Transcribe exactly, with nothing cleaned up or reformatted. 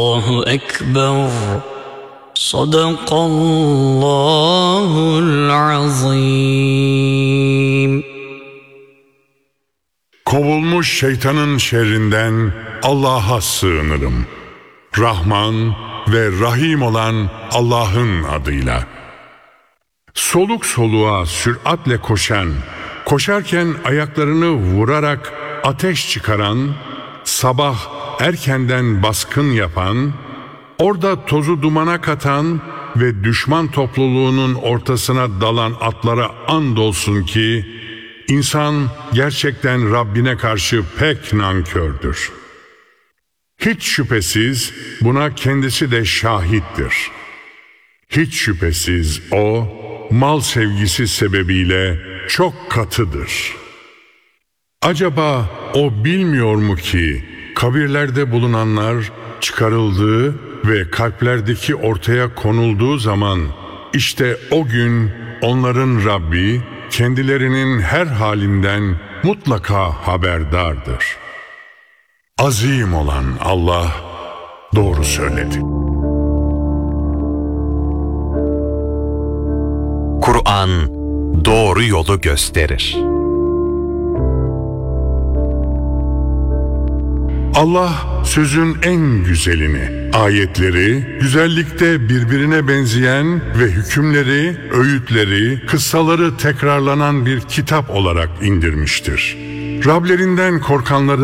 Allahu Ekber. Sadakallahul azim. Kovulmuş şeytanın şerrinden Allah'a sığınırım. Rahman ve Rahim olan Allah'ın adıyla. Soluk soluğa süratle koşan, koşarken ayaklarını vurarak ateş çıkaran, sabah erkenden baskın yapan, orada tozu dumana katan ve düşman topluluğunun ortasına dalan atlara andolsun ki, İnsan gerçekten Rabbine karşı pek nankördür. Hiç şüphesiz buna kendisi de şahittir. Hiç şüphesiz o, mal sevgisi sebebiyle çok katıdır. Acaba o bilmiyor mu ki, kabirlerde bulunanlar çıkarıldığı ve kalplerdeki ortaya konulduğu zaman, işte o gün onların Rabbi, kendilerinin her halinden mutlaka haberdardır. Azim olan Allah doğru söyledi. Kur'an doğru yolu gösterir. Allah sözün en güzelini, ayetleri, güzellikte birbirine benzeyen ve hükümleri, öğütleri, kıssaları tekrarlanan bir kitap olarak indirmiştir. Rablerinden korkanların